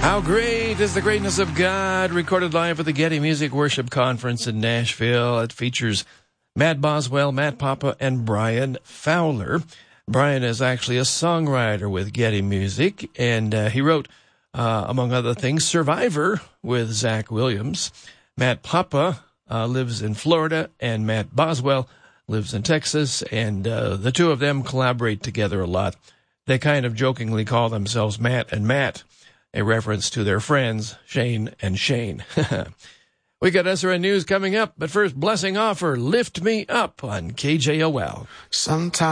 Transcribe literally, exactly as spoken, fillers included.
How great is the greatness of God, recorded live at the Getty Music Worship Conference in Nashville. It features Matt Boswell, Matt Papa, and Brian Fowler. Brian is actually a songwriter with Getty Music, and uh, he wrote, uh, among other things, Survivor with Zach Williams. Matt Papa uh, lives in Florida, and Matt Boswell lives in Texas, and uh, the two of them collaborate together a lot. They kind of jokingly call themselves Matt and Matt, a reference to their friends, Shane and Shane. We got S R N News coming up, but first, Blessing Offer, Lift Me Up on K J O L. Sometimes